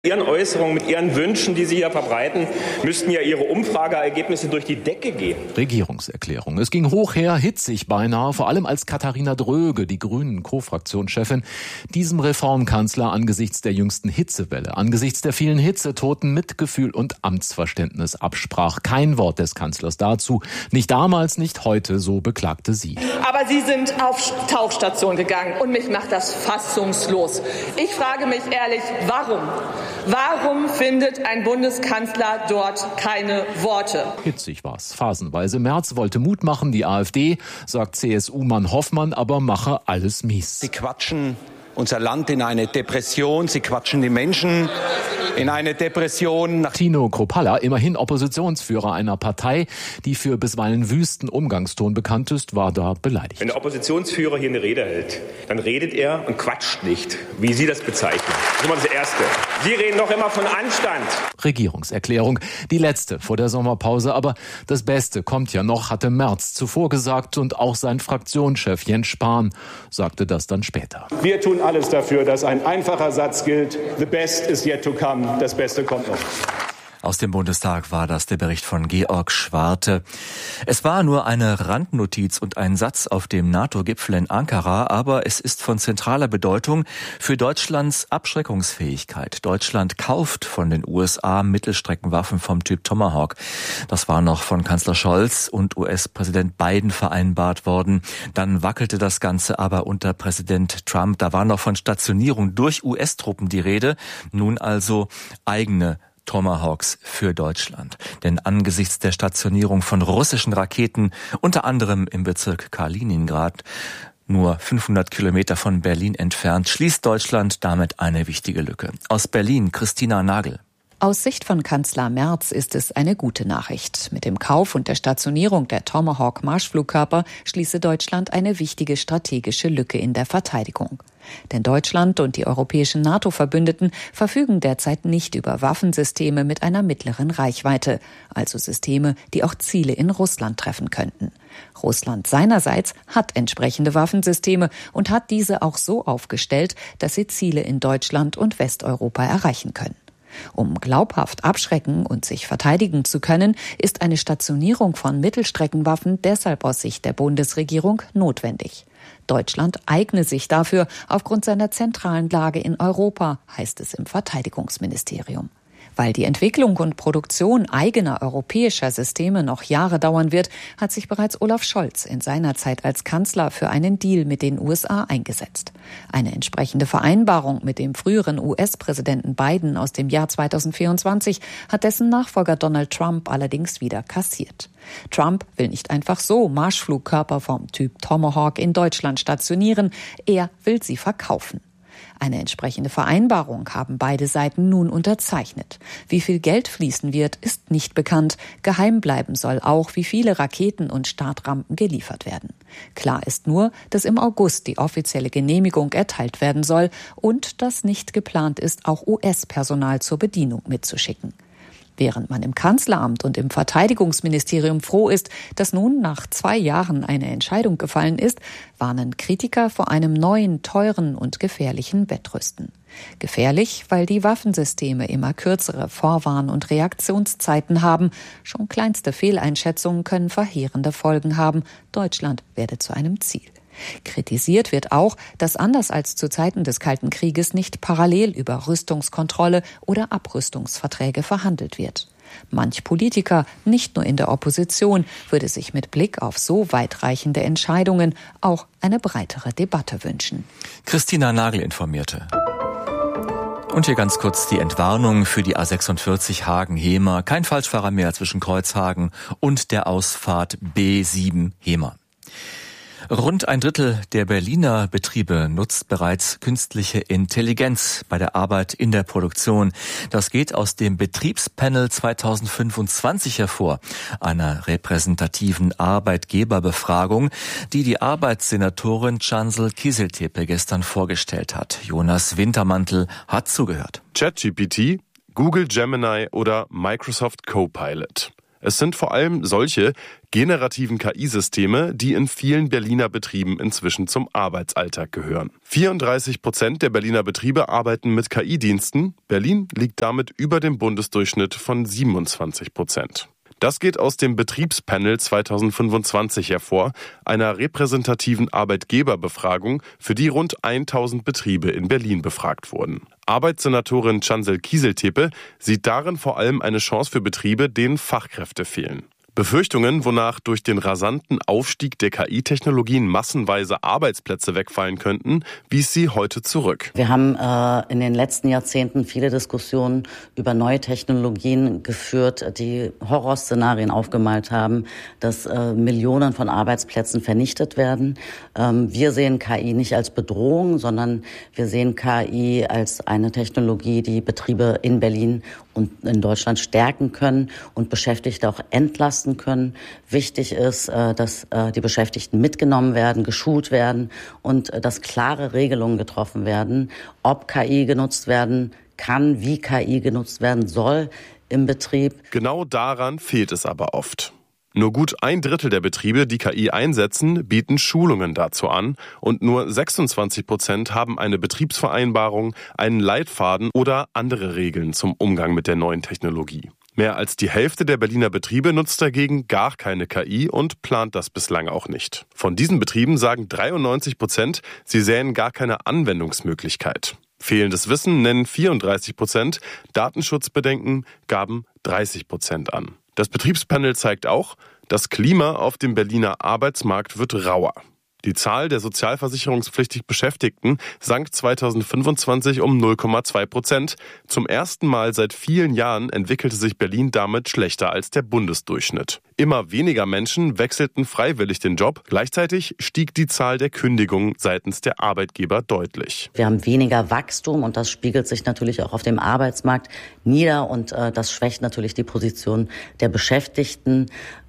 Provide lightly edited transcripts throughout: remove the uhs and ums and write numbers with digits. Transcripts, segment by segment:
Ihren Äußerungen, mit Ihren Wünschen, die Sie hier verbreiten, müssten ja Ihre Umfrageergebnisse durch die Decke gehen. Regierungserklärung. Es ging hoch her, hitzig beinahe, vor allem als Katharina Dröge, die Grünen-Co-Fraktionschefin, diesem Reformkanzler angesichts der jüngsten Hitzewelle, angesichts der vielen Hitzetoten Mitgefühl und Amtsverständnis absprach. Kein Wort des Kanzlers dazu. Nicht damals, nicht heute, so beklagte sie. Aber Sie sind auf Tauchstation gegangen und mich macht das fassungslos. Ich frage mich ehrlich, warum? Warum findet ein Bundeskanzler dort keine Worte? Hitzig war's, phasenweise. Merz wollte Mut machen, die AfD, sagt CSU-Mann Hoffmann, aber mache alles mies. Sie quatschen unser Land in eine Depression, sie quatschen die Menschen in eine Depression. Tino Kruppalla, immerhin Oppositionsführer einer Partei, die für bisweilen wüsten Umgangston bekannt ist, war da beleidigt. Wenn der Oppositionsführer hier eine Rede hält, dann redet er und quatscht nicht, wie Sie das bezeichnen. Das ist immer das Erste. Sie reden doch immer von Anstand. Regierungserklärung, die letzte vor der Sommerpause, aber das Beste kommt ja noch, hatte Merz zuvor gesagt, und auch sein Fraktionschef Jens Spahn sagte das dann später. Wir tun alles dafür, dass ein einfacher Satz gilt: The best is yet to come. Das Beste kommt noch. Aus dem Bundestag war das der Bericht von Georg Schwarte. Es war nur eine Randnotiz und ein Satz auf dem NATO-Gipfel in Ankara, aber es ist von zentraler Bedeutung für Deutschlands Abschreckungsfähigkeit. Deutschland kauft von den USA Mittelstreckenwaffen vom Typ Tomahawk. Das war noch von Kanzler Scholz und US-Präsident Biden vereinbart worden. Dann wackelte das Ganze aber unter Präsident Trump. Da war noch von Stationierung durch US-Truppen die Rede. Nun also eigene Tomahawks für Deutschland. Denn angesichts der Stationierung von russischen Raketen, unter anderem im Bezirk Kaliningrad, nur 500 Kilometer von Berlin entfernt, schließt Deutschland damit eine wichtige Lücke. Aus Berlin, Christina Nagel. Aus Sicht von Kanzler Merz ist es eine gute Nachricht. Mit dem Kauf und der Stationierung der Tomahawk-Marschflugkörper schließe Deutschland eine wichtige strategische Lücke in der Verteidigung. Denn Deutschland und die europäischen NATO-Verbündeten verfügen derzeit nicht über Waffensysteme mit einer mittleren Reichweite, also Systeme, die auch Ziele in Russland treffen könnten. Russland seinerseits hat entsprechende Waffensysteme und hat diese auch so aufgestellt, dass sie Ziele in Deutschland und Westeuropa erreichen können. Um glaubhaft abschrecken und sich verteidigen zu können, ist eine Stationierung von Mittelstreckenwaffen deshalb aus Sicht der Bundesregierung notwendig. Deutschland eigne sich dafür aufgrund seiner zentralen Lage in Europa, heißt es im Verteidigungsministerium. Weil die Entwicklung und Produktion eigener europäischer Systeme noch Jahre dauern wird, hat sich bereits Olaf Scholz in seiner Zeit als Kanzler für einen Deal mit den USA eingesetzt. Eine entsprechende Vereinbarung mit dem früheren US-Präsidenten Biden aus dem Jahr 2024 hat dessen Nachfolger Donald Trump allerdings wieder kassiert. Trump will nicht einfach so Marschflugkörper vom Typ Tomahawk in Deutschland stationieren, er will sie verkaufen. Eine entsprechende Vereinbarung haben beide Seiten nun unterzeichnet. Wie viel Geld fließen wird, ist nicht bekannt. Geheim bleiben soll auch, wie viele Raketen und Startrampen geliefert werden. Klar ist nur, dass im August die offizielle Genehmigung erteilt werden soll und dass nicht geplant ist, auch US-Personal zur Bedienung mitzuschicken. Während man im Kanzleramt und im Verteidigungsministerium froh ist, dass nun nach 2 Jahren eine Entscheidung gefallen ist, warnen Kritiker vor einem neuen, teuren und gefährlichen Wettrüsten. Gefährlich, weil die Waffensysteme immer kürzere Vorwarn- und Reaktionszeiten haben. Schon kleinste Fehleinschätzungen können verheerende Folgen haben. Deutschland werde zu einem Ziel. Kritisiert wird auch, dass anders als zu Zeiten des Kalten Krieges nicht parallel über Rüstungskontrolle oder Abrüstungsverträge verhandelt wird. Manch Politiker, nicht nur in der Opposition, würde sich mit Blick auf so weitreichende Entscheidungen auch eine breitere Debatte wünschen. Christina Nagel informierte. Und hier ganz kurz die Entwarnung für die A46 Hagen-Hemer. Kein Falschfahrer mehr zwischen Kreuzhagen und der Ausfahrt B7 Hemer. Rund 1/3 der Berliner Betriebe nutzt bereits künstliche Intelligenz bei der Arbeit in der Produktion. Das geht aus dem Betriebspanel 2025 hervor, einer repräsentativen Arbeitgeberbefragung, die die Arbeitssenatorin Cansel Kiziltepe gestern vorgestellt hat. Jonas Wintermantel hat zugehört. ChatGPT, Google Gemini oder Microsoft Copilot. Es sind vor allem solche generativen KI-Systeme, die in vielen Berliner Betrieben inzwischen zum Arbeitsalltag gehören. 34% der Berliner Betriebe arbeiten mit KI-Diensten. Berlin liegt damit über dem Bundesdurchschnitt von 27%. Das geht aus dem Betriebspanel 2025 hervor, einer repräsentativen Arbeitgeberbefragung, für die rund 1000 Betriebe in Berlin befragt wurden. Arbeitssenatorin Chancel Kieseltepe sieht darin vor allem eine Chance für Betriebe, denen Fachkräfte fehlen. Befürchtungen, wonach durch den rasanten Aufstieg der KI-Technologien massenweise Arbeitsplätze wegfallen könnten, wies sie heute zurück. Wir haben in den letzten Jahrzehnten viele Diskussionen über neue Technologien geführt, die Horrorszenarien aufgemalt haben, dass Millionen von Arbeitsplätzen vernichtet werden. Wir sehen KI nicht als Bedrohung, sondern wir sehen KI als eine Technologie, die Betriebe in Berlin und in Deutschland stärken können und Beschäftigte auch entlasten können. Wichtig ist, dass die Beschäftigten mitgenommen werden, geschult werden und dass klare Regelungen getroffen werden, ob KI genutzt werden kann, wie KI genutzt werden soll im Betrieb. Genau daran fehlt es aber oft. Nur gut 1/3 der Betriebe, die KI einsetzen, bieten Schulungen dazu an und nur 26% haben eine Betriebsvereinbarung, einen Leitfaden oder andere Regeln zum Umgang mit der neuen Technologie. Mehr als die Hälfte der Berliner Betriebe nutzt dagegen gar keine KI und plant das bislang auch nicht. Von diesen Betrieben sagen 93%, sie sähen gar keine Anwendungsmöglichkeit. Fehlendes Wissen nennen 34%, Datenschutzbedenken gaben 30% an. Das Betriebspanel zeigt auch, das Klima auf dem Berliner Arbeitsmarkt wird rauer. Die Zahl der sozialversicherungspflichtig Beschäftigten sank 2025 um 0,2%. Zum ersten Mal seit vielen Jahren entwickelte sich Berlin damit schlechter als der Bundesdurchschnitt. Immer weniger Menschen wechselten freiwillig den Job. Gleichzeitig stieg die Zahl der Kündigungen seitens der Arbeitgeber deutlich. Wir haben weniger Wachstum und das spiegelt sich natürlich auch auf dem Arbeitsmarkt nieder und das schwächt natürlich die Position der Beschäftigten,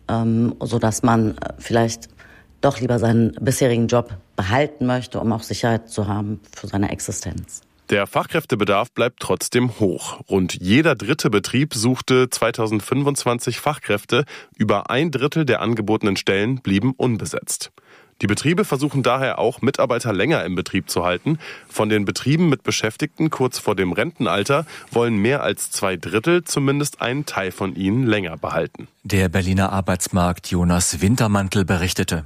sodass man vielleicht doch lieber seinen bisherigen Job behalten möchte, um auch Sicherheit zu haben für seine Existenz. Der Fachkräftebedarf bleibt trotzdem hoch. Rund jeder dritte Betrieb suchte 2025 Fachkräfte. Über 1/3 der angebotenen Stellen blieben unbesetzt. Die Betriebe versuchen daher auch, Mitarbeiter länger im Betrieb zu halten. Von den Betrieben mit Beschäftigten kurz vor dem Rentenalter wollen mehr als 2/3 zumindest einen Teil von ihnen länger behalten. Der Berliner Arbeitsmarkt Jonas Wintermantel berichtete.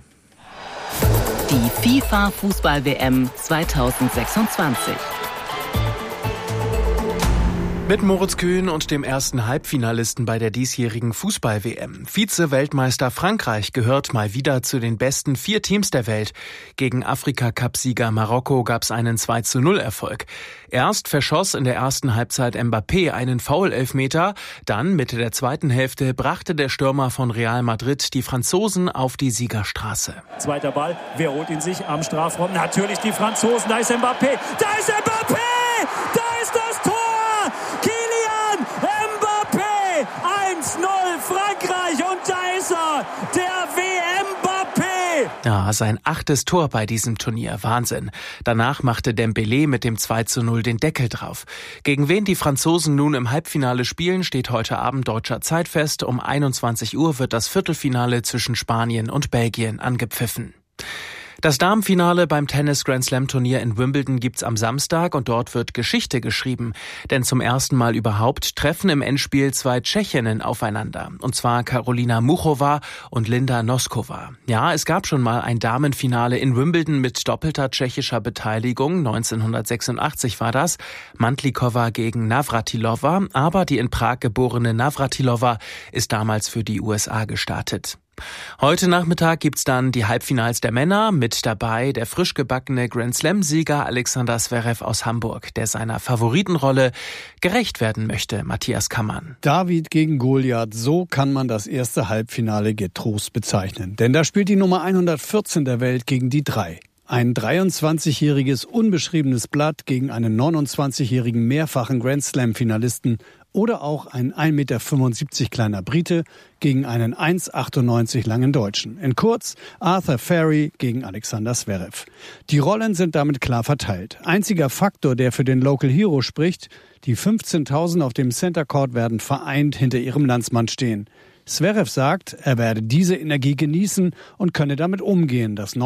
Die FIFA-Fußball-WM 2026. Mit Moritz Köhn und dem ersten Halbfinalisten bei der diesjährigen Fußball-WM. Vize-Weltmeister Frankreich gehört mal wieder zu den besten 4 Teams der Welt. Gegen Afrika-Cup-Sieger Marokko gab es einen 2:0-Erfolg. Erst verschoss in der ersten Halbzeit Mbappé einen Foul-Elfmeter. Dann, Mitte der zweiten Hälfte, brachte der Stürmer von Real Madrid die Franzosen auf die Siegerstraße. Zweiter Ball, wer holt ihn sich am Strafraum? Natürlich die Franzosen, da ist Mbappé! Da ist Mbappé! Da ist das Tor! Kylian Mbappé! 1:0 Frankreich und da ist er! Der WM-Mbappé! Ja, sein 8. Tor bei diesem Turnier. Wahnsinn. Danach machte Dembélé mit dem 2:0 den Deckel drauf. Gegen wen die Franzosen nun im Halbfinale spielen, steht heute Abend deutscher Zeit fest. Um 21 Uhr wird das Viertelfinale zwischen Spanien und Belgien angepfiffen. Das Damenfinale beim Tennis-Grand-Slam-Turnier in Wimbledon gibt's am Samstag und dort wird Geschichte geschrieben. Denn zum ersten Mal überhaupt treffen im Endspiel 2 Tschechinnen aufeinander. Und zwar Karolina Muchova und Linda Noskova. Ja, es gab schon mal ein Damenfinale in Wimbledon mit doppelter tschechischer Beteiligung. 1986 war das. Mantlikova gegen Navratilova. Aber die in Prag geborene Navratilova ist damals für die USA gestartet. Heute Nachmittag gibt's dann die Halbfinals der Männer. Mit dabei der frisch gebackene Grand-Slam-Sieger Alexander Zverev aus Hamburg, der seiner Favoritenrolle gerecht werden möchte. Matthias Kammann. David gegen Goliath, so kann man das erste Halbfinale getrost bezeichnen. Denn da spielt die Nummer 114 der Welt gegen die 3. Ein 23-jähriges unbeschriebenes Blatt gegen einen 29-jährigen mehrfachen Grand-Slam-Finalisten oder auch ein 1,75 Meter kleiner Brite gegen einen 1,98 langen Deutschen. In kurz, Arthur Ferry gegen Alexander Zverev. Die Rollen sind damit klar verteilt. Einziger Faktor, der für den Local Hero spricht, die 15.000 auf dem Center Court werden vereint hinter ihrem Landsmann stehen. Zverev sagt, er werde diese Energie genießen und könne damit umgehen, dass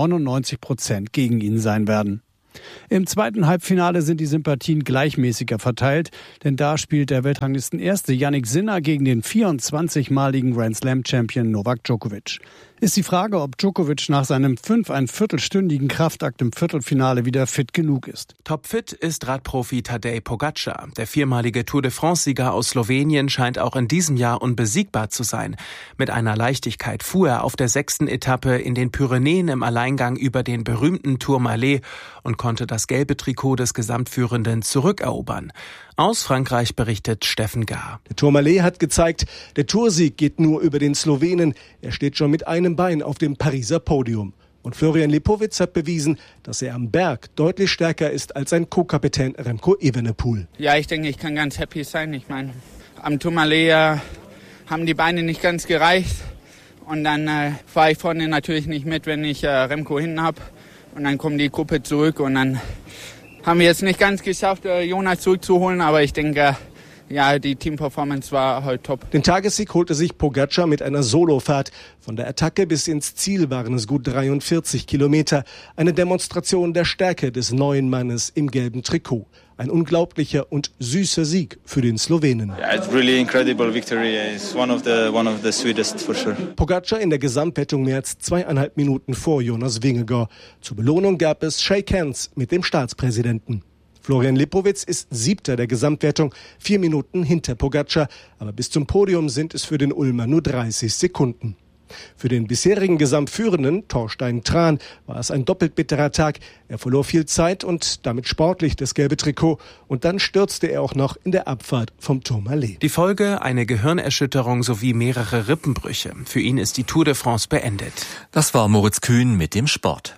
99% gegen ihn sein werden. Im zweiten Halbfinale sind die Sympathien gleichmäßiger verteilt, denn da spielt der Weltranglistenerste Jannik Sinner gegen den 24-maligen Grand-Slam-Champion Novak Djokovic. Ist die Frage, ob Djokovic nach seinem 5,25-stündigen Kraftakt im Viertelfinale wieder fit genug ist. Topfit ist Radprofi Tadej Pogačar. Der viermalige Tour de France-Sieger aus Slowenien scheint auch in diesem Jahr unbesiegbar zu sein. Mit einer Leichtigkeit fuhr er auf der 6. Etappe in den Pyrenäen im Alleingang über den berühmten Tourmalet und konnte das gelbe Trikot des Gesamtführenden zurückerobern. Aus Frankreich berichtet Steffen Gahr. Der Tourmalet hat gezeigt, der Toursieg geht nur über den Slowenen. Er steht schon mit einem Bein auf dem Pariser Podium. Und Florian Lipowitz hat bewiesen, dass er am Berg deutlich stärker ist als sein Co-Kapitän Remco Evenepoel. Ja, ich denke, ich kann ganz happy sein. Ich meine, am Tourmalet haben die Beine nicht ganz gereicht. Und dann fahre ich vorne natürlich nicht mit, wenn ich Remco hinten habe. Und dann kommt die Gruppe zurück und dann haben wir jetzt nicht ganz geschafft, Jonas zurückzuholen, aber ich denke, ja, die Teamperformance war halt top. Den Tagessieg holte sich Pogačar mit einer Solofahrt. Von der Attacke bis ins Ziel waren es gut 43 Kilometer. Eine Demonstration der Stärke des neuen Mannes im gelben Trikot. Ein unglaublicher und süßer Sieg für den Slowenen. Yeah, it's really incredible victory. It's one of the sweetest for sure. Pogačar in der Gesamtwertung mehr als 2,5 Minuten vor Jonas Vingegaard. Zur Belohnung gab es Shake Hands mit dem Staatspräsidenten. Florian Lipowitz ist 7. der Gesamtwertung, 4 Minuten hinter Pogačar. Aber bis zum Podium sind es für den Ulmer nur 30 Sekunden. Für den bisherigen Gesamtführenden, Thorstein Tran, war es ein doppelt bitterer Tag. Er verlor viel Zeit und damit sportlich das gelbe Trikot. Und dann stürzte er auch noch in der Abfahrt vom Tourmalet. Die Folge: eine Gehirnerschütterung sowie mehrere Rippenbrüche. Für ihn ist die Tour de France beendet. Das war Moritz Kühn mit dem Sport.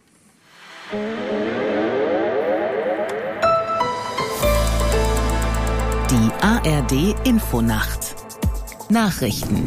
Die ARD Infonacht. Nachrichten.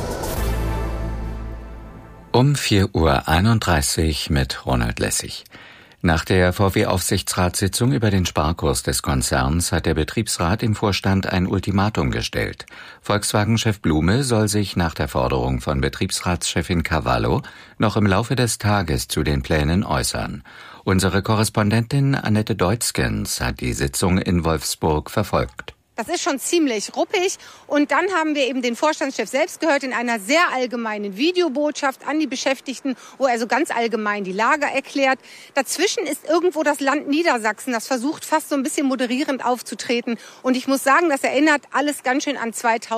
Um 4:31 Uhr mit Ronald Lessig. Nach der VW-Aufsichtsratssitzung über den Sparkurs des Konzerns hat der Betriebsrat dem Vorstand ein Ultimatum gestellt. Volkswagen-Chef Blume soll sich nach der Forderung von Betriebsratschefin Cavallo noch im Laufe des Tages zu den Plänen äußern. Unsere Korrespondentin Annette Deutzkens hat die Sitzung in Wolfsburg verfolgt. Das ist schon ziemlich ruppig. Und dann haben wir eben den Vorstandschef selbst gehört in einer sehr allgemeinen Videobotschaft an die Beschäftigten, wo er so ganz allgemein die Lage erklärt. Dazwischen ist irgendwo das Land Niedersachsen, das versucht fast so ein bisschen moderierend aufzutreten. Und ich muss sagen, das erinnert alles ganz schön an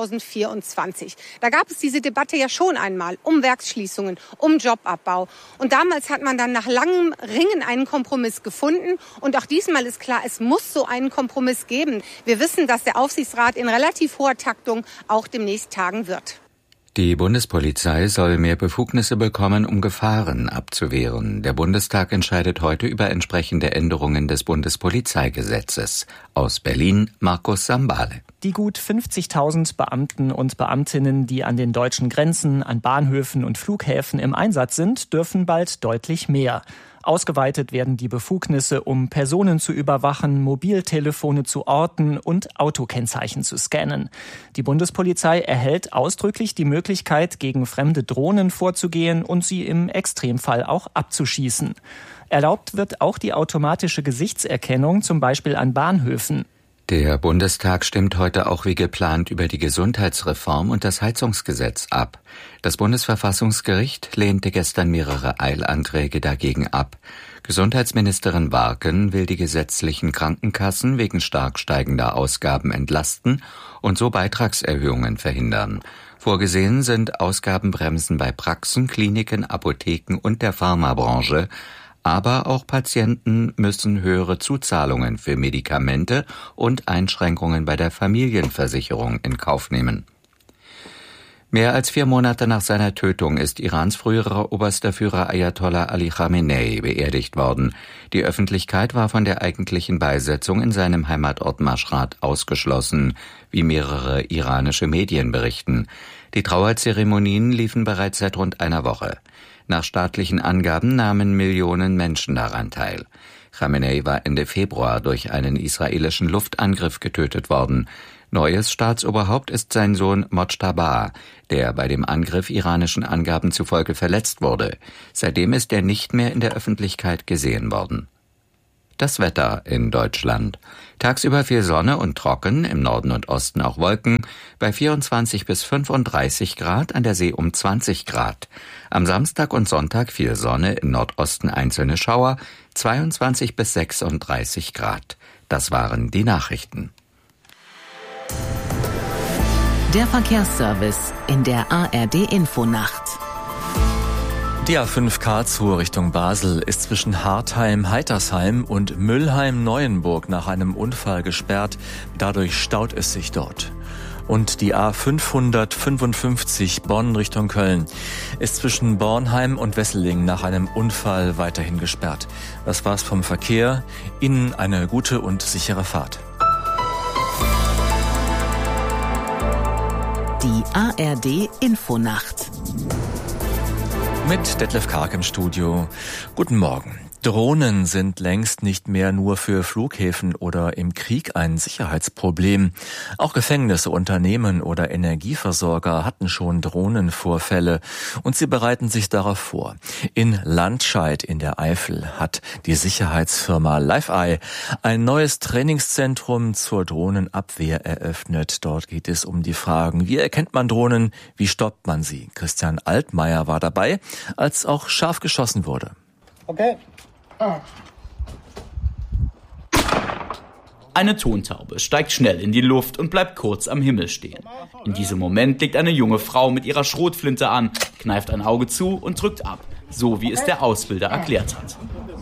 2024. Da gab es diese Debatte ja schon einmal um Werksschließungen, um Jobabbau. Und damals hat man dann nach langem Ringen einen Kompromiss gefunden. Und auch diesmal ist klar, es muss so einen Kompromiss geben. Wir wissen, dass der Aufsichtsrat in relativ hoher Taktung auch demnächst tagen wird. Die Bundespolizei soll mehr Befugnisse bekommen, um Gefahren abzuwehren. Der Bundestag entscheidet heute über entsprechende Änderungen des Bundespolizeigesetzes. Aus Berlin Markus Sambale. Die gut 50.000 Beamten und Beamtinnen, die an den deutschen Grenzen, an Bahnhöfen und Flughäfen im Einsatz sind, dürfen bald deutlich mehr. Ausgeweitet werden die Befugnisse, um Personen zu überwachen, Mobiltelefone zu orten und Autokennzeichen zu scannen. Die Bundespolizei erhält ausdrücklich die Möglichkeit, gegen fremde Drohnen vorzugehen und sie im Extremfall auch abzuschießen. Erlaubt wird auch die automatische Gesichtserkennung, zum Beispiel an Bahnhöfen. Der Bundestag stimmt heute auch wie geplant über die Gesundheitsreform und das Heizungsgesetz ab. Das Bundesverfassungsgericht lehnte gestern mehrere Eilanträge dagegen ab. Gesundheitsministerin Warken will die gesetzlichen Krankenkassen wegen stark steigender Ausgaben entlasten und so Beitragserhöhungen verhindern. Vorgesehen sind Ausgabenbremsen bei Praxen, Kliniken, Apotheken und der Pharmabranche. Aber auch Patienten müssen höhere Zuzahlungen für Medikamente und Einschränkungen bei der Familienversicherung in Kauf nehmen. Mehr als 4 Monate nach seiner Tötung ist Irans früherer oberster Führer Ayatollah Ali Khamenei beerdigt worden. Die Öffentlichkeit war von der eigentlichen Beisetzung in seinem Heimatort Maschhad ausgeschlossen, wie mehrere iranische Medien berichten. Die Trauerzeremonien liefen bereits seit rund einer Woche. Nach staatlichen Angaben nahmen Millionen Menschen daran teil. Khamenei war Ende Februar durch einen israelischen Luftangriff getötet worden. Neues Staatsoberhaupt ist sein Sohn Mojtaba, der bei dem Angriff iranischen Angaben zufolge verletzt wurde. Seitdem ist er nicht mehr in der Öffentlichkeit gesehen worden. Das Wetter in Deutschland. Tagsüber viel Sonne und trocken, im Norden und Osten auch Wolken, bei 24 bis 35 Grad, an der See um 20 Grad. Am Samstag und Sonntag viel Sonne, im Nordosten einzelne Schauer, 22 bis 36 Grad. Das waren die Nachrichten. Der Verkehrsservice in der ARD-Infonacht. Die A5 Karlsruhe Richtung Basel ist zwischen Hartheim-Heitersheim und Müllheim-Neuenburg nach einem Unfall gesperrt. Dadurch staut es sich dort. Und die A555 Bonn Richtung Köln ist zwischen Bornheim und Wesseling nach einem Unfall weiterhin gesperrt. Das war's vom Verkehr. Ihnen eine gute und sichere Fahrt. Die ARD-Infonacht. Mit Detlef Karg im Studio. Guten Morgen. Drohnen sind längst nicht mehr nur für Flughäfen oder im Krieg ein Sicherheitsproblem. Auch Gefängnisse, Unternehmen oder Energieversorger hatten schon Drohnenvorfälle und sie bereiten sich darauf vor. In Landscheid in der Eifel hat die Sicherheitsfirma LiveEye ein neues Trainingszentrum zur Drohnenabwehr eröffnet. Dort geht es um die Fragen, wie erkennt man Drohnen, wie stoppt man sie? Christian Altmaier war dabei, als auch scharf geschossen wurde. Okay. Eine Tontaube steigt schnell in die Luft und bleibt kurz am Himmel stehen. In diesem Moment legt eine junge Frau mit ihrer Schrotflinte an, kneift ein Auge zu und drückt ab, so wie es der Ausbilder erklärt hat.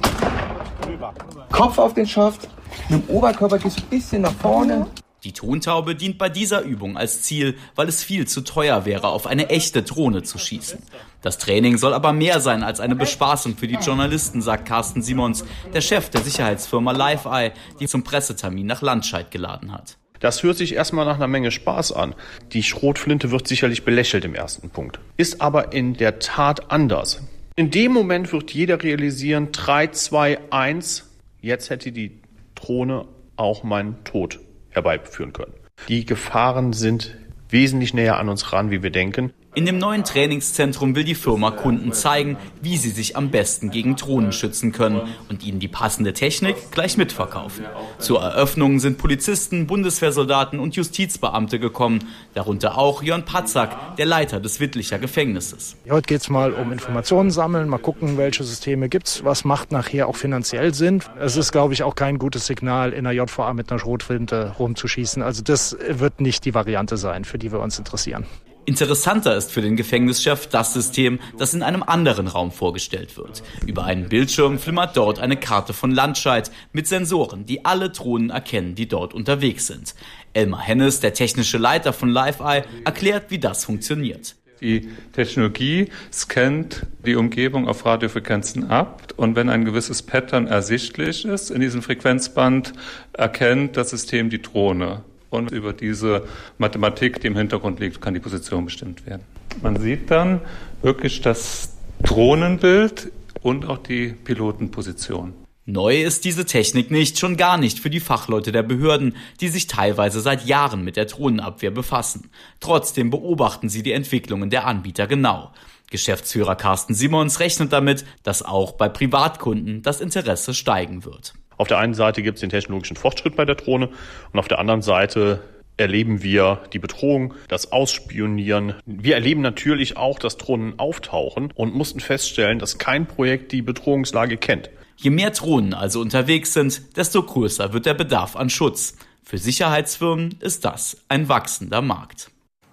Kopf auf den Schaft, mit dem Oberkörper gehst du ein bisschen nach vorne. Die Tontaube dient bei dieser Übung als Ziel, weil es viel zu teuer wäre, auf eine echte Drohne zu schießen. Das Training soll aber mehr sein als eine Bespaßung für die Journalisten, sagt Carsten Simons, der Chef der Sicherheitsfirma LiveEye, die zum Pressetermin nach Landscheid geladen hat. Das hört sich erstmal nach einer Menge Spaß an. Die Schrotflinte wird sicherlich belächelt im ersten Punkt. Ist aber in der Tat anders. In dem Moment wird jeder realisieren, 3, 2, 1, jetzt hätte die Drohne auch meinen Tod herbeiführen können. Die Gefahren sind wesentlich näher an uns ran, wie wir denken. In dem neuen Trainingszentrum will die Firma Kunden zeigen, wie sie sich am besten gegen Drohnen schützen können und ihnen die passende Technik gleich mitverkaufen. Zur Eröffnung sind Polizisten, Bundeswehrsoldaten und Justizbeamte gekommen, darunter auch Jörn Patzak, der Leiter des Wittlicher Gefängnisses. Heute geht es mal um Informationen sammeln, mal gucken, welche Systeme gibt's, was macht nachher auch finanziell Sinn. Es ist, glaube ich, auch kein gutes Signal, in der JVA mit einer Schrotflinte rumzuschießen. Also das wird nicht die Variante sein, für die wir uns interessieren. Interessanter ist für den Gefängnischef das System, das in einem anderen Raum vorgestellt wird. Über einen Bildschirm flimmert dort eine Karte von Landscheid mit Sensoren, die alle Drohnen erkennen, die dort unterwegs sind. Elmar Hennes, der technische Leiter von LiveEye, erklärt, wie das funktioniert. Die Technologie scannt die Umgebung auf Radiofrequenzen ab und wenn ein gewisses Pattern ersichtlich ist in diesem Frequenzband, erkennt das System die Drohne. Und über diese Mathematik, die im Hintergrund liegt, kann die Position bestimmt werden. Man sieht dann wirklich das Drohnenbild und auch die Pilotenposition. Neu ist diese Technik nicht, schon gar nicht für die Fachleute der Behörden, die sich teilweise seit Jahren mit der Drohnenabwehr befassen. Trotzdem beobachten sie die Entwicklungen der Anbieter genau. Geschäftsführer Carsten Simons rechnet damit, dass auch bei Privatkunden das Interesse steigen wird. Auf der einen Seite gibt es den technologischen Fortschritt bei der Drohne und auf der anderen Seite erleben wir die Bedrohung, das Ausspionieren. Wir erleben natürlich auch, dass Drohnen auftauchen und mussten feststellen, dass kein Projekt die Bedrohungslage kennt. Je mehr Drohnen also unterwegs sind, desto größer wird der Bedarf an Schutz. Für Sicherheitsfirmen ist das ein wachsender Markt.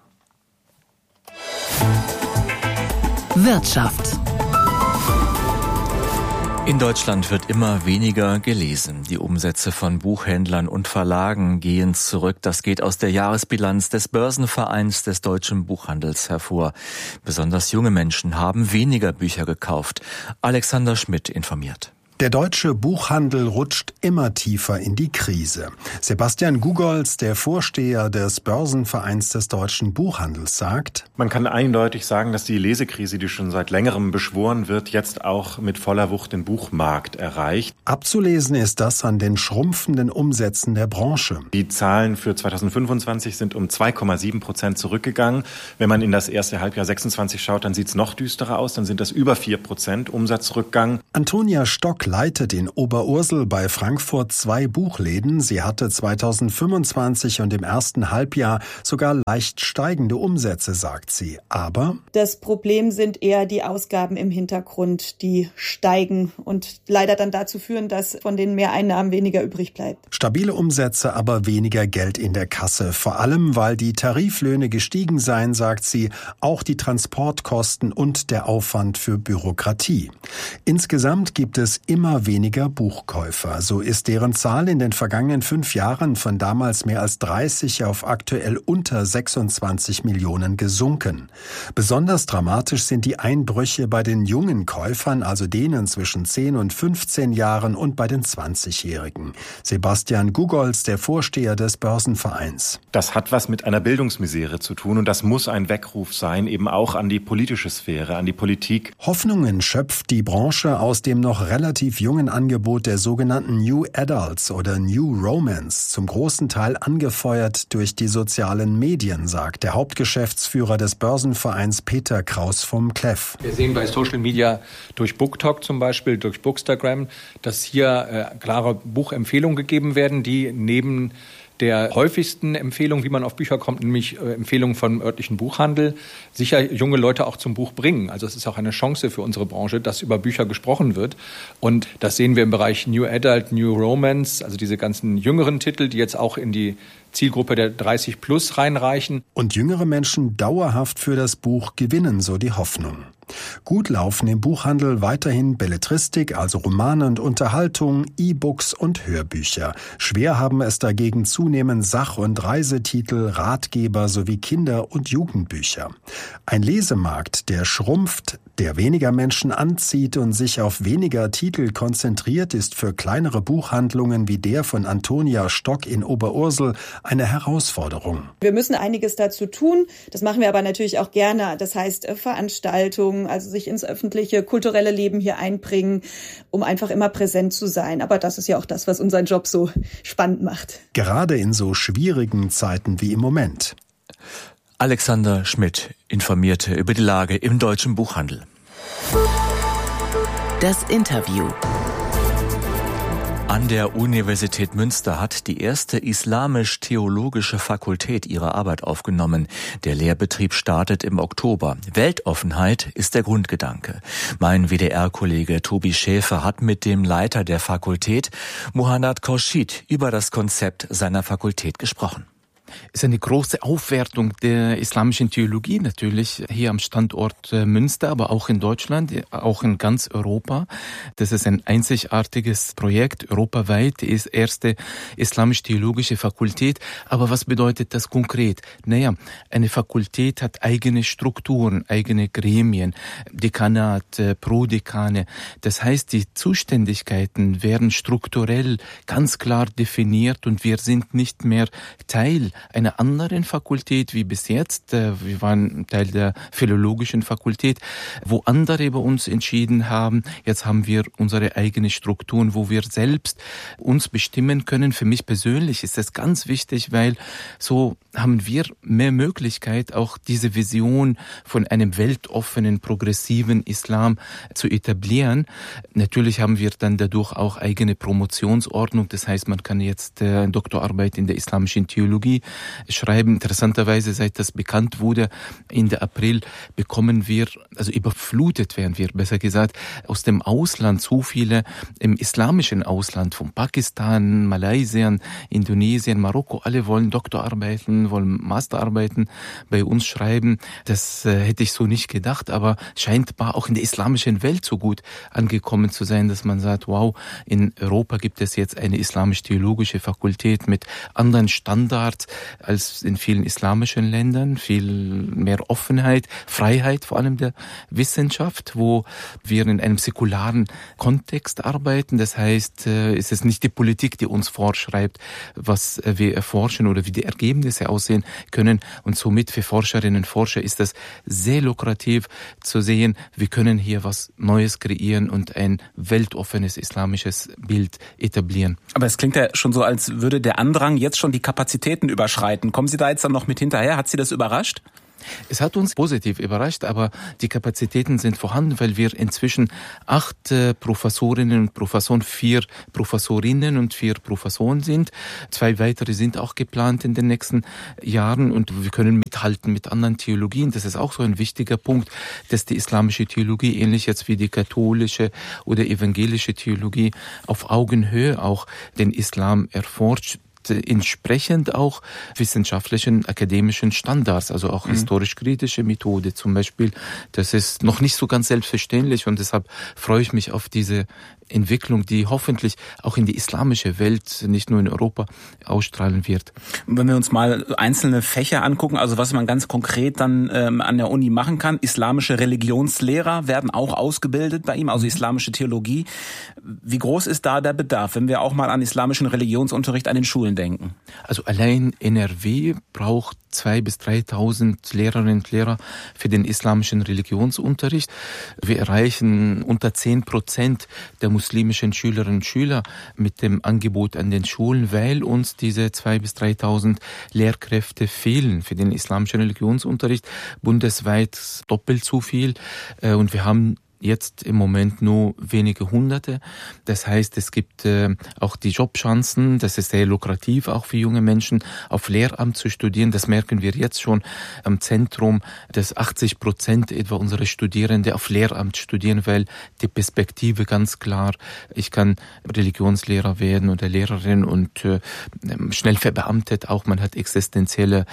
Wirtschaft. In Deutschland wird immer weniger gelesen. Die Umsätze von Buchhändlern und Verlagen gehen zurück. Das geht aus der Jahresbilanz des Börsenvereins des deutschen Buchhandels hervor. Besonders junge Menschen haben weniger Bücher gekauft. Alexander Schmidt informiert. Der deutsche Buchhandel rutscht immer tiefer in die Krise. Sebastian Gugolz, der Vorsteher des Börsenvereins des deutschen Buchhandels, sagt: Man kann eindeutig sagen, dass die Lesekrise, die schon seit längerem beschworen wird, jetzt auch mit voller Wucht den Buchmarkt erreicht. Abzulesen ist das an den schrumpfenden Umsätzen der Branche. Die Zahlen für 2025 sind um 2,7% zurückgegangen. Wenn man in das erste Halbjahr 26 schaut, dann sieht es noch düsterer aus. Dann sind das über 4% Umsatzrückgang. Antonia Stock leitet in Oberursel bei Frankfurt 2 Buchläden. Sie hatte 2025 und im ersten Halbjahr sogar leicht steigende Umsätze, sagt sie. Aber das Problem sind eher die Ausgaben im Hintergrund, die steigen und leider dann dazu führen, dass von den Mehreinnahmen weniger übrig bleibt. Stabile Umsätze, aber weniger Geld in der Kasse. Vor allem, weil die Tariflöhne gestiegen seien, sagt sie, auch die Transportkosten und der Aufwand für Bürokratie. Insgesamt gibt es immer weniger Buchkäufer. So ist deren Zahl in den vergangenen 5 Jahren von damals mehr als 30 auf aktuell unter 26 Millionen gesunken. Besonders dramatisch sind die Einbrüche bei den jungen Käufern, also denen zwischen 10 und 15 Jahren und bei den 20-Jährigen. Sebastian Gugolz, der Vorsteher des Börsenvereins. Das hat was mit einer Bildungsmisere zu tun und das muss ein Weckruf sein, eben auch an die politische Sphäre, an die Politik. Hoffnungen schöpft die Branche aus dem noch relativ jungen Angebot der sogenannten New Adults oder New Romance, zum großen Teil angefeuert durch die sozialen Medien, sagt der Hauptgeschäftsführer des Börsenvereins Peter Kraus vom Cleff. Wir sehen bei Social Media durch BookTok zum Beispiel, durch Bookstagram, dass hier klare Buchempfehlungen gegeben werden, die neben der häufigsten Empfehlung, wie man auf Bücher kommt, nämlich Empfehlungen vom örtlichen Buchhandel, sicher junge Leute auch zum Buch bringen. Also es ist auch eine Chance für unsere Branche, dass über Bücher gesprochen wird. Und das sehen wir im Bereich New Adult, New Romance, also diese ganzen jüngeren Titel, die jetzt auch in die Zielgruppe der 30 plus reinreichen. Und jüngere Menschen dauerhaft für das Buch gewinnen, so die Hoffnung. Gut laufen im Buchhandel weiterhin Belletristik, also Romane und Unterhaltung, E-Books und Hörbücher. Schwer haben es dagegen zunehmend Sach- und Reisetitel, Ratgeber sowie Kinder- und Jugendbücher. Ein Lesemarkt, der schrumpft, der weniger Menschen anzieht und sich auf weniger Titel konzentriert, ist für kleinere Buchhandlungen wie der von Antonia Stock in Oberursel eine Herausforderung. Wir müssen einiges dazu tun. Das machen wir aber natürlich auch gerne. Das heißt Veranstaltungen, also sich ins öffentliche, kulturelle Leben hier einbringen, um einfach immer präsent zu sein. Aber das ist ja auch das, was unseren Job so spannend macht. Gerade in so schwierigen Zeiten wie im Moment. Alexander Schmidt informierte über die Lage im deutschen Buchhandel. Das Interview. An der Universität Münster hat die erste islamisch-theologische Fakultät ihre Arbeit aufgenommen. Der Lehrbetrieb startet im Oktober. Weltoffenheit ist der Grundgedanke. Mein WDR-Kollege Tobi Schäfer hat mit dem Leiter der Fakultät, Muhannad Khorshid, über das Konzept seiner Fakultät gesprochen. Ist eine große Aufwertung der islamischen Theologie natürlich hier am Standort Münster, aber auch in Deutschland, auch in ganz Europa. Das ist ein einzigartiges Projekt, europaweit, die erste islamisch-theologische Fakultät. Aber was bedeutet das konkret? Naja, eine Fakultät hat eigene Strukturen, eigene Gremien, Dekanat, Prodekane. Das heißt, die Zuständigkeiten werden strukturell ganz klar definiert und wir sind nicht mehr Teil einer anderen Fakultät wie bis jetzt. Wir waren Teil der philologischen Fakultät, wo andere bei uns entschieden haben. Jetzt haben wir unsere eigenen Strukturen, wo wir selbst uns bestimmen können. Für mich persönlich ist das ganz wichtig, weil so haben wir mehr Möglichkeit, auch diese Vision von einem weltoffenen, progressiven Islam zu etablieren. Natürlich haben wir dann dadurch auch eigene Promotionsordnung. Das heißt, man kann jetzt eine Doktorarbeit in der islamischen Theologie schreiben. Interessanterweise, seit das bekannt wurde, Ende April bekommen wir, also überflutet werden wir, besser gesagt, aus dem Ausland, so viele im islamischen Ausland, von Pakistan, Malaysia, Indonesien, Marokko, alle wollen Doktorarbeiten, wollen Masterarbeiten bei uns schreiben. Das hätte ich so nicht gedacht, aber scheinbar auch in der islamischen Welt so gut angekommen zu sein, dass man sagt, wow, in Europa gibt es jetzt eine islamisch-theologische Fakultät mit anderen Standards. als in vielen islamischen Ländern, viel mehr Offenheit, Freiheit vor allem der Wissenschaft, wo wir in einem säkularen Kontext arbeiten. Das heißt, es ist nicht die Politik, die uns vorschreibt, was wir erforschen oder wie die Ergebnisse aussehen können. Und somit für Forscherinnen und Forscher ist das sehr lukrativ zu sehen, wir können hier was Neues kreieren und ein weltoffenes islamisches Bild etablieren. Aber es klingt ja schon so, als würde der Andrang jetzt schon die Kapazitäten überschreiten. Kommen Sie da jetzt dann noch mit hinterher? Hat Sie das überrascht? Es hat uns positiv überrascht, aber die Kapazitäten sind vorhanden, weil wir inzwischen 8 Professorinnen und Professoren, 4 Professorinnen und 4 Professoren sind. 2 weitere sind auch geplant in den nächsten Jahren und wir können mithalten mit anderen Theologien. Das ist auch so ein wichtiger Punkt, dass die islamische Theologie, ähnlich jetzt wie die katholische oder evangelische Theologie, auf Augenhöhe auch den Islam erforscht, entsprechend auch wissenschaftlichen, akademischen Standards, also auch historisch-kritische Methode zum Beispiel. Das ist noch nicht so ganz selbstverständlich und deshalb freue ich mich auf diese Entwicklung, die hoffentlich auch in die islamische Welt, nicht nur in Europa, ausstrahlen wird. Wenn wir uns mal einzelne Fächer angucken, also was man ganz konkret dann an der Uni machen kann, islamische Religionslehrer werden auch ausgebildet bei ihm, also islamische Theologie. Wie groß ist da der Bedarf, wenn wir auch mal an islamischen Religionsunterricht an den Schulen denken? Also allein NRW braucht 2.000 bis 3.000 Lehrerinnen und Lehrer für den islamischen Religionsunterricht. Wir erreichen unter 10% der muslimischen Schülerinnen und Schüler mit dem Angebot an den Schulen, weil uns diese 2.000 bis 3.000 Lehrkräfte fehlen für den islamischen Religionsunterricht. Bundesweit doppelt so viel. Und wir haben jetzt im Moment nur wenige Hunderte. Das heißt, es gibt auch die Jobchancen. Das ist sehr lukrativ, auch für junge Menschen, auf Lehramt zu studieren. Das merken wir jetzt schon am Zentrum, dass 80% etwa unserer Studierende auf Lehramt studieren, weil die Perspektive ganz klar, ich kann Religionslehrer werden oder Lehrerin und schnell verbeamtet auch. Man hat existenziell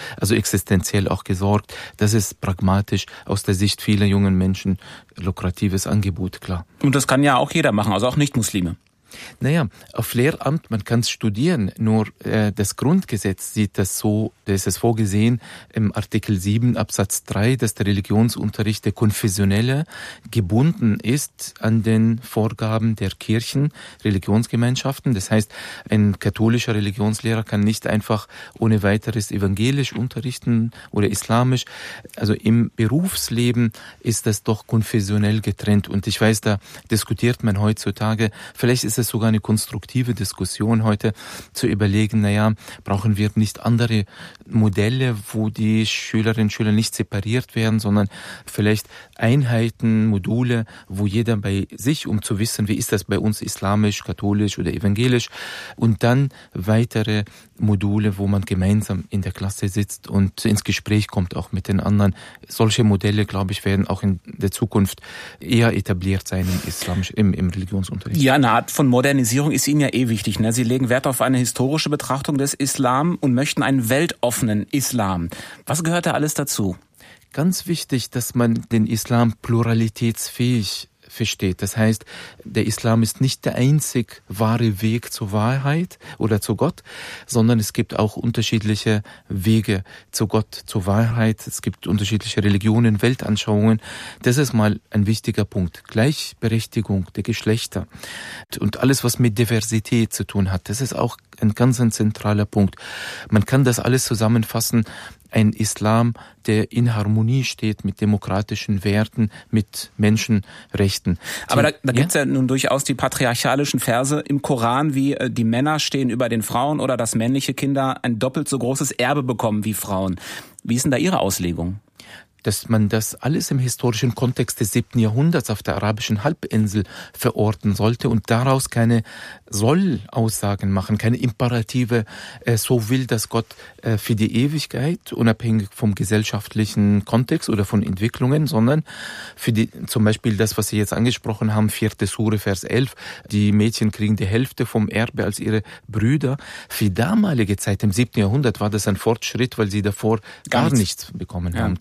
auch gesorgt. Das ist pragmatisch aus der Sicht vieler jungen Menschen lukratives Angebot, klar. Und das kann ja auch jeder machen, also auch Nicht-Muslime. Naja, auf Lehramt, man kann es studieren, nur das Grundgesetz sieht das so, da ist es vorgesehen im Artikel 7 Absatz 3, dass der Religionsunterricht der Konfessionelle gebunden ist an den Vorgaben der Kirchen, Religionsgemeinschaften. Das heißt, ein katholischer Religionslehrer kann nicht einfach ohne weiteres evangelisch unterrichten oder islamisch. Also im Berufsleben ist das doch konfessionell getrennt und ich weiß, da diskutiert man heutzutage, vielleicht ist es sogar eine konstruktive Diskussion heute zu überlegen, brauchen wir nicht andere Modelle, wo die Schülerinnen und Schüler nicht separiert werden, sondern vielleicht Einheiten, Module, wo jeder bei sich, um zu wissen, wie ist das bei uns islamisch, katholisch oder evangelisch und dann weitere Module, wo man gemeinsam in der Klasse sitzt und ins Gespräch kommt auch mit den anderen. Solche Modelle, glaube ich, werden auch in der Zukunft eher etabliert sein im Religionsunterricht. Ja, eine Art von Modernisierung ist Ihnen ja wichtig. Ne? Sie legen Wert auf eine historische Betrachtung des Islam und möchten einen weltoffenen Islam. Was gehört da alles dazu? Ganz wichtig, dass man den Islam pluralitätsfähig versteht. Das heißt, der Islam ist nicht der einzig wahre Weg zur Wahrheit oder zu Gott, sondern es gibt auch unterschiedliche Wege zu Gott, zur Wahrheit. Es gibt unterschiedliche Religionen, Weltanschauungen. Das ist mal ein wichtiger Punkt. Gleichberechtigung der Geschlechter und alles, was mit Diversität zu tun hat, das ist auch ein ganz zentraler Punkt. Man kann das alles zusammenfassen. Ein Islam, der in Harmonie steht mit demokratischen Werten, mit Menschenrechten. Aber da gibt's ja nun durchaus die patriarchalischen Verse im Koran, wie die Männer stehen über den Frauen oder dass männliche Kinder ein doppelt so großes Erbe bekommen wie Frauen. Wie ist denn da Ihre Auslegung? Dass man das alles im historischen Kontext des 7. Jahrhunderts auf der arabischen Halbinsel verorten sollte und daraus keine Soll-Aussagen machen, keine Imperative, so will das Gott für die Ewigkeit, unabhängig vom gesellschaftlichen Kontext oder von Entwicklungen, sondern für zum Beispiel das, was Sie jetzt angesprochen haben, 4. Sure, Vers 11, die Mädchen kriegen die Hälfte vom Erbe als ihre Brüder. Für damalige Zeit, im 7. Jahrhundert, war das ein Fortschritt, weil sie davor gar nichts bekommen haben. Genau.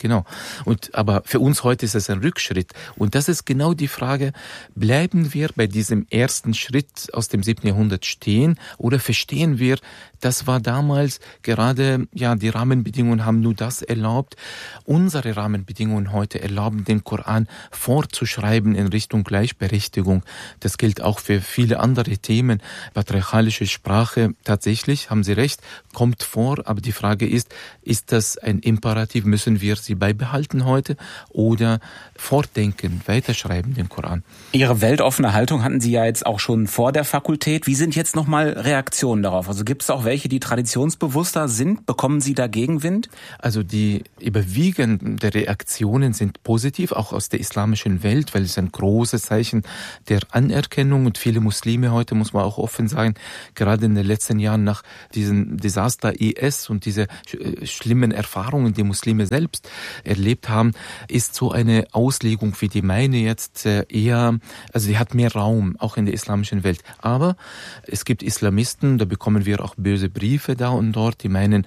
Aber für uns heute ist es ein Rückschritt. Und das ist genau die Frage, bleiben wir bei diesem ersten Schritt aus dem 7. Jahrhundert stehen oder verstehen wir, das war damals gerade, die Rahmenbedingungen haben nur das erlaubt. Unsere Rahmenbedingungen heute erlauben, den Koran fortzuschreiben in Richtung Gleichberechtigung. Das gilt auch für viele andere Themen. Patriarchalische Sprache, tatsächlich, haben Sie recht, kommt vor. Aber die Frage ist das ein Imperativ? Müssen wir sie beibehalten heute oder fortdenken, weiterschreiben den Koran? Ihre weltoffene Haltung hatten Sie ja jetzt auch schon vor der Fakultät. Wie sind jetzt nochmal Reaktionen darauf? Also gibt es auch welche, die traditionsbewusster sind? Bekommen Sie da Gegenwind? Also die überwiegenden Reaktionen sind positiv, auch aus der islamischen Welt, weil es ein großes Zeichen der Anerkennung und viele Muslime heute, muss man auch offen sagen, gerade in den letzten Jahren nach diesem Desaster IS und diese schlimmen Erfahrungen, die Muslime selbst erlebt haben, ist so eine Auslegung wie die meine jetzt eher, also die hat mehr Raum, auch in der islamischen Welt. Aber es gibt Islamisten, da bekommen wir auch böse Briefe da und dort, die meinen,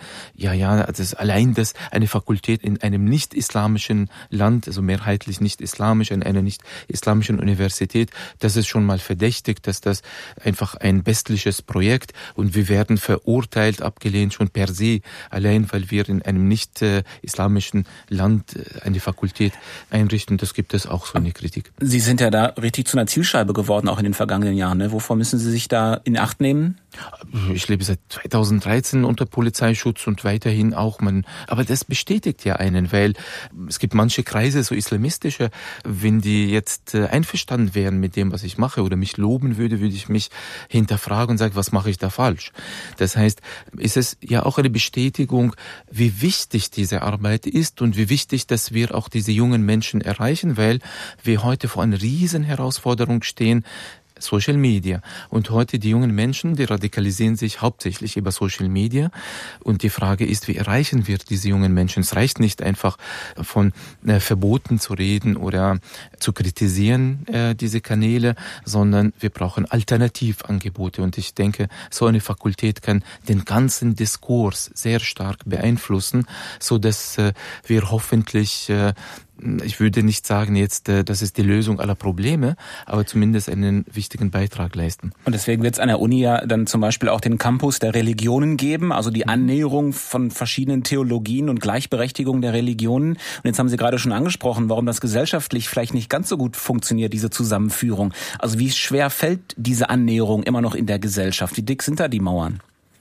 das allein das eine Fakultät in einem nicht-islamischen Land, also mehrheitlich nicht-islamisch, in einer nicht-islamischen Universität, das ist schon mal verdächtig, dass das einfach ein westliches Projekt und wir werden verurteilt, abgelehnt schon per se, allein weil wir in einem nicht-islamischen Land eine Fakultät einrichten. Das gibt es auch so eine Kritik. Sie sind ja da richtig zu einer Zielscheibe geworden, auch in den vergangenen Jahren. Ne? Wovor müssen Sie sich da in Acht nehmen? Ich lebe seit 2013 unter Polizeischutz und weiterhin auch aber das bestätigt ja einen, weil es gibt manche Kreise, so islamistische, wenn die jetzt einverstanden wären mit dem, was ich mache oder mich loben würde ich mich hinterfragen und sagen, was mache ich da falsch? Das heißt, ist es ja auch eine Bestätigung, wie wichtig diese Arbeit ist und wie wichtig, dass wir auch diese jungen Menschen erreichen, weil wir heute vor einer riesen Herausforderung stehen, Social Media. Und heute die jungen Menschen, die radikalisieren sich hauptsächlich über Social Media. Und die Frage ist, wie erreichen wir diese jungen Menschen? Es reicht nicht einfach von Verboten zu reden oder zu kritisieren, diese Kanäle, sondern wir brauchen Alternativangebote. Und ich denke, so eine Fakultät kann den ganzen Diskurs sehr stark beeinflussen, so dass wir hoffentlich ich würde nicht sagen jetzt, das ist die Lösung aller Probleme, aber zumindest einen wichtigen Beitrag leisten. Und deswegen wird es an der Uni ja dann zum Beispiel auch den Campus der Religionen geben, also die Annäherung von verschiedenen Theologien und Gleichberechtigung der Religionen. Und jetzt haben Sie gerade schon angesprochen, warum das gesellschaftlich vielleicht nicht ganz so gut funktioniert, diese Zusammenführung. Also wie schwer fällt diese Annäherung immer noch in der Gesellschaft? Wie dick sind da die Mauern?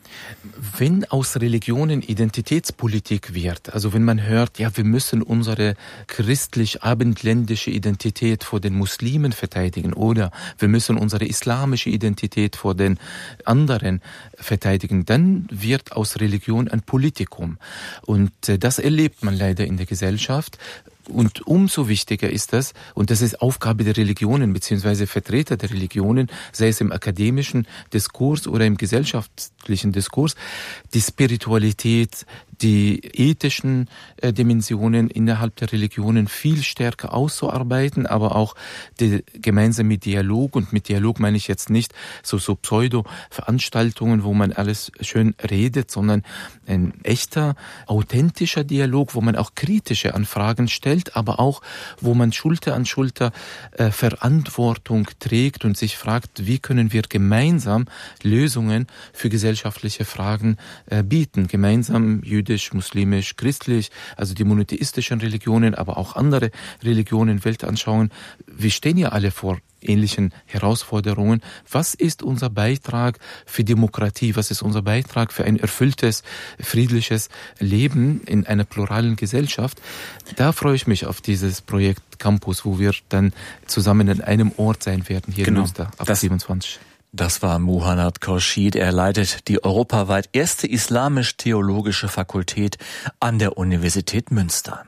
Wenn aus Religionen Identitätspolitik wird, also wenn man hört, wir müssen unsere christlich-abendländische Identität vor den Muslimen verteidigen oder wir müssen unsere islamische Identität vor den anderen verteidigen, dann wird aus Religion ein Politikum. Und das erlebt man leider in der Gesellschaft. Und umso wichtiger ist das, und das ist Aufgabe der Religionen beziehungsweise Vertreter der Religionen, sei es im akademischen Diskurs oder im gesellschaftlichen Diskurs, die Spiritualität, die ethischen Dimensionen innerhalb der Religionen viel stärker auszuarbeiten, aber auch der gemeinsame Dialog, und mit Dialog meine ich jetzt nicht so Pseudo-Veranstaltungen, wo man alles schön redet, sondern ein echter, authentischer Dialog, wo man auch kritische Anfragen stellt, aber auch, wo man Schulter an Schulter Verantwortung trägt und sich fragt, wie können wir gemeinsam Lösungen für gesellschaftliche Fragen bieten, gemeinsam jüdisch, muslimisch, christlich, also die monotheistischen Religionen, aber auch andere Religionen, Weltanschauungen. Wir stehen ja alle vor ähnlichen Herausforderungen. Was ist unser Beitrag für Demokratie? Was ist unser Beitrag für ein erfülltes, friedliches Leben in einer pluralen Gesellschaft? Da freue ich mich auf dieses Projekt Campus, wo wir dann zusammen an einem Ort sein werden, hier in Münster, ab 27. Das war Muhannad Khorshid. Er leitet die europaweit erste islamisch-theologische Fakultät an der Universität Münster.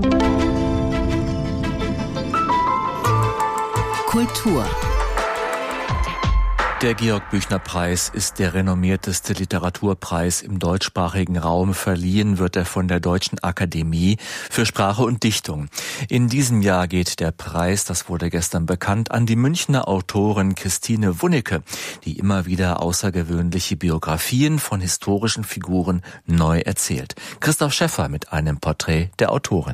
Kultur. Der Georg-Büchner-Preis ist der renommierteste Literaturpreis im deutschsprachigen Raum. Verliehen wird er von der Deutschen Akademie für Sprache und Dichtung. In diesem Jahr geht der Preis, das wurde gestern bekannt, an die Münchner Autorin Christine Wunnecke, die immer wieder außergewöhnliche Biografien von historischen Figuren neu erzählt. Christoph Schäffer mit einem Porträt der Autorin.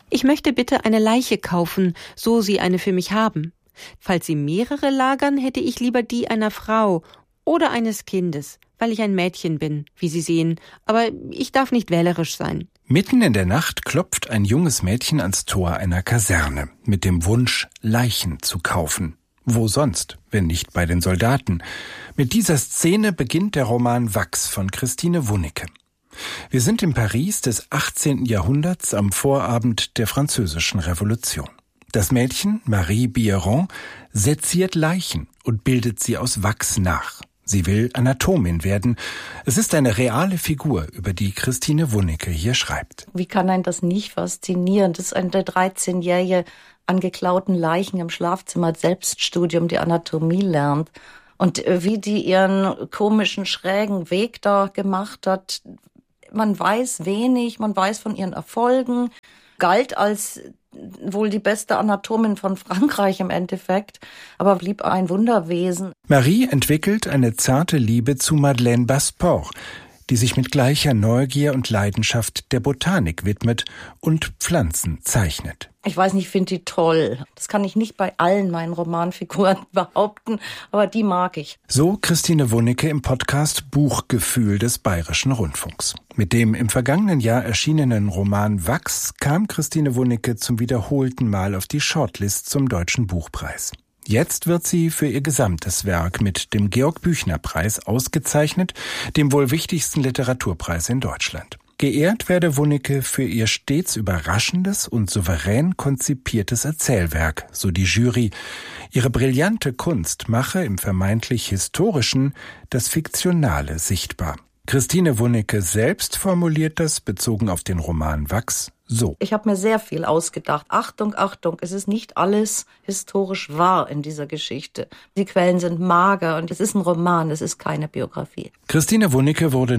Ich möchte bitte eine Leiche kaufen, so Sie eine für mich haben. Falls Sie mehrere lagern, hätte ich lieber die einer Frau oder eines Kindes, weil ich ein Mädchen bin, wie Sie sehen, aber ich darf nicht wählerisch sein. Mitten in der Nacht klopft ein junges Mädchen ans Tor einer Kaserne mit dem Wunsch, Leichen zu kaufen. Wo sonst, wenn nicht bei den Soldaten? Mit dieser Szene beginnt der Roman Wachs von Christine Wunnecke. Wir sind in Paris des 18. Jahrhunderts am Vorabend der Französischen Revolution. Das Mädchen, Marie Biéron, seziert Leichen und bildet sie aus Wachs nach. Sie will Anatomin werden. Es ist eine reale Figur, über die Christine Wunnecke hier schreibt. Wie kann einen das nicht faszinieren? Das ist eine 13-Jährige an geklauten Leichen im Schlafzimmer Selbststudium die Anatomie lernt. Und wie die ihren komischen, schrägen Weg da gemacht hat, man weiß wenig, man weiß von ihren Erfolgen, galt als wohl die beste Anatomin von Frankreich im Endeffekt, aber blieb ein Wunderwesen. Marie entwickelt eine zarte Liebe zu Madeleine Basport, die sich mit gleicher Neugier und Leidenschaft der Botanik widmet und Pflanzen zeichnet. Ich weiß nicht, ich finde die toll. Das kann ich nicht bei allen meinen Romanfiguren behaupten, aber die mag ich. So Christine Wunnecke im Podcast Buchgefühl des Bayerischen Rundfunks. Mit dem im vergangenen Jahr erschienenen Roman Wachs kam Christine Wunnecke zum wiederholten Mal auf die Shortlist zum Deutschen Buchpreis. Jetzt wird sie für ihr gesamtes Werk mit dem Georg-Büchner-Preis ausgezeichnet, dem wohl wichtigsten Literaturpreis in Deutschland. Geehrt werde Wunnecke für ihr stets überraschendes und souverän konzipiertes Erzählwerk, so die Jury. Ihre brillante Kunst mache im vermeintlich Historischen das Fiktionale sichtbar. Christine Wunnecke selbst formuliert das, bezogen auf den Roman Wachs, so. Ich habe mir sehr viel ausgedacht. Achtung, Achtung, es ist nicht alles historisch wahr in dieser Geschichte. Die Quellen sind mager und es ist ein Roman, es ist keine Biografie. Christine Wunnecke wurde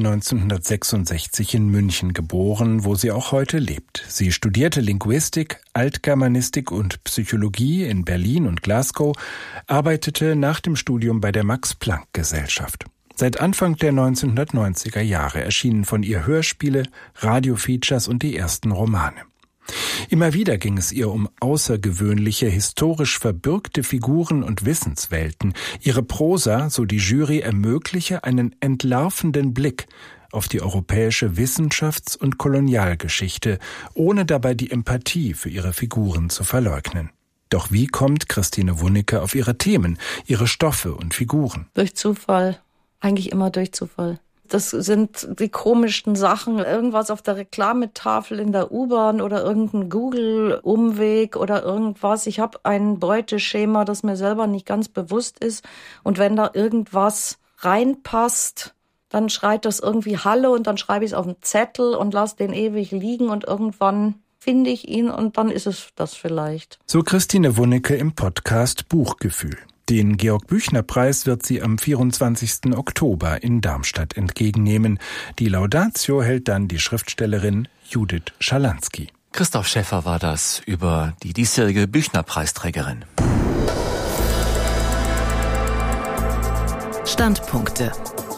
1966 in München geboren, wo sie auch heute lebt. Sie studierte Linguistik, Altgermanistik und Psychologie in Berlin und Glasgow, arbeitete nach dem Studium bei der Max-Planck-Gesellschaft. Seit Anfang der 1990er Jahre erschienen von ihr Hörspiele, Radiofeatures und die ersten Romane. Immer wieder ging es ihr um außergewöhnliche, historisch verbürgte Figuren und Wissenswelten. Ihre Prosa, so die Jury, ermögliche einen entlarvenden Blick auf die europäische Wissenschafts- und Kolonialgeschichte, ohne dabei die Empathie für ihre Figuren zu verleugnen. Doch wie kommt Christine Wunnecke auf ihre Themen, ihre Stoffe und Figuren? Durch Zufall. Eigentlich immer durch Zufall. Das sind die komischsten Sachen. Irgendwas auf der Reklametafel in der U-Bahn oder irgendein Google-Umweg oder irgendwas. Ich habe ein Beuteschema, das mir selber nicht ganz bewusst ist. Und wenn da irgendwas reinpasst, dann schreit das irgendwie Hallo und dann schreibe ich es auf einen Zettel und lasse den ewig liegen und irgendwann finde ich ihn und dann ist es das vielleicht. So Christine Wunnecke im Podcast Buchgefühl. Den Georg-Büchner-Preis wird sie am 24. Oktober in Darmstadt entgegennehmen. Die Laudatio hält dann die Schriftstellerin Judith Schalansky. Christoph Schäffer war das über die diesjährige Büchner-Preisträgerin. Standpunkte.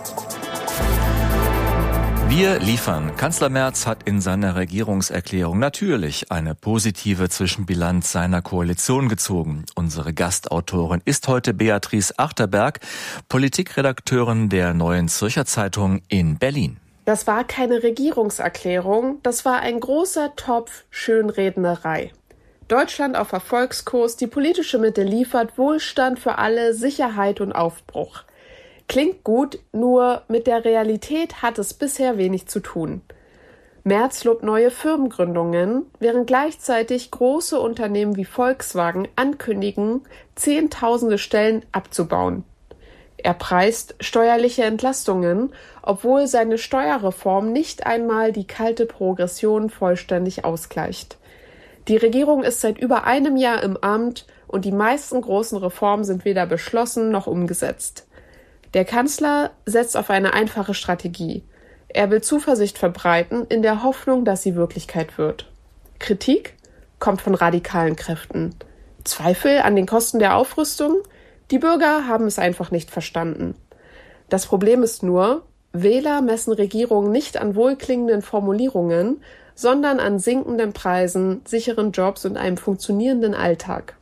Wir liefern. Kanzler Merz hat in seiner Regierungserklärung natürlich eine positive Zwischenbilanz seiner Koalition gezogen. Unsere Gastautorin ist heute Beatrice Achterberg, Politikredakteurin der Neuen Zürcher Zeitung in Berlin. Das war keine Regierungserklärung, das war ein großer Topf Schönrednerei. Deutschland auf Erfolgskurs, die politische Mitte liefert Wohlstand für alle, Sicherheit und Aufbruch. Klingt gut, nur mit der Realität hat es bisher wenig zu tun. Merz lobt neue Firmengründungen, während gleichzeitig große Unternehmen wie Volkswagen ankündigen, Zehntausende Stellen abzubauen. Er preist steuerliche Entlastungen, obwohl seine Steuerreform nicht einmal die kalte Progression vollständig ausgleicht. Die Regierung ist seit über einem Jahr im Amt und die meisten großen Reformen sind weder beschlossen noch umgesetzt. Der Kanzler setzt auf eine einfache Strategie. Er will Zuversicht verbreiten, in der Hoffnung, dass sie Wirklichkeit wird. Kritik kommt von radikalen Kräften. Zweifel an den Kosten der Aufrüstung? Die Bürger haben es einfach nicht verstanden. Das Problem ist nur, Wähler messen Regierungen nicht an wohlklingenden Formulierungen, sondern an sinkenden Preisen, sicheren Jobs und einem funktionierenden Alltag.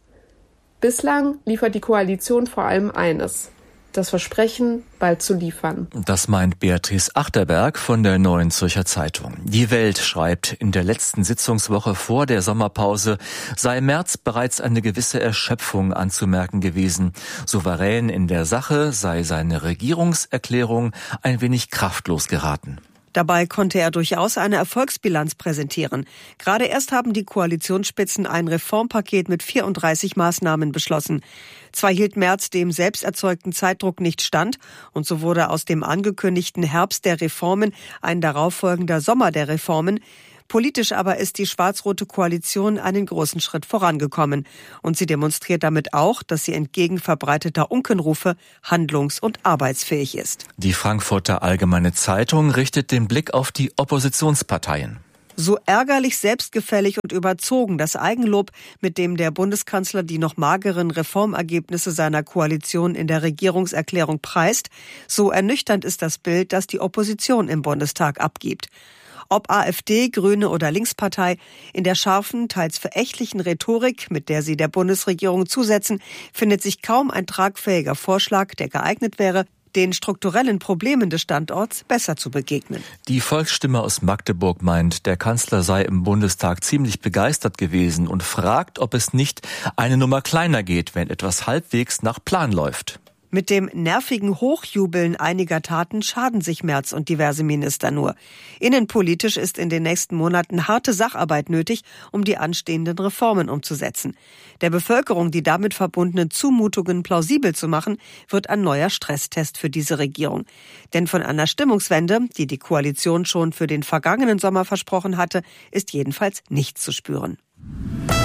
Bislang liefert die Koalition vor allem eines: das Versprechen, bald zu liefern. Das meint Beatrice Achterberg von der Neuen Zürcher Zeitung. Die Welt schreibt, in der letzten Sitzungswoche vor der Sommerpause sei im März bereits eine gewisse Erschöpfung anzumerken gewesen. Souverän in der Sache sei seine Regierungserklärung ein wenig kraftlos geraten. Dabei konnte er durchaus eine Erfolgsbilanz präsentieren. Gerade erst haben die Koalitionsspitzen ein Reformpaket mit 34 Maßnahmen beschlossen. Zwar hielt Merz dem selbst erzeugten Zeitdruck nicht stand und so wurde aus dem angekündigten Herbst der Reformen ein darauffolgender Sommer der Reformen. Politisch aber ist die schwarz-rote Koalition einen großen Schritt vorangekommen. Und sie demonstriert damit auch, dass sie entgegen verbreiteter Unkenrufe handlungs- und arbeitsfähig ist. Die Frankfurter Allgemeine Zeitung richtet den Blick auf die Oppositionsparteien. So ärgerlich, selbstgefällig und überzogen das Eigenlob, mit dem der Bundeskanzler die noch mageren Reformergebnisse seiner Koalition in der Regierungserklärung preist, so ernüchternd ist das Bild, das die Opposition im Bundestag abgibt. Ob AfD, Grüne oder Linkspartei, in der scharfen, teils verächtlichen Rhetorik, mit der sie der Bundesregierung zusetzen, findet sich kaum ein tragfähiger Vorschlag, der geeignet wäre, den strukturellen Problemen des Standorts besser zu begegnen. Die Volksstimme aus Magdeburg meint, der Kanzler sei im Bundestag ziemlich begeistert gewesen und fragt, ob es nicht eine Nummer kleiner geht, wenn etwas halbwegs nach Plan läuft. Mit dem nervigen Hochjubeln einiger Taten schaden sich Merz und diverse Minister nur. Innenpolitisch ist in den nächsten Monaten harte Sacharbeit nötig, um die anstehenden Reformen umzusetzen. Der Bevölkerung die damit verbundenen Zumutungen plausibel zu machen, wird ein neuer Stresstest für diese Regierung. Denn von einer Stimmungswende, die die Koalition schon für den vergangenen Sommer versprochen hatte, ist jedenfalls nichts zu spüren.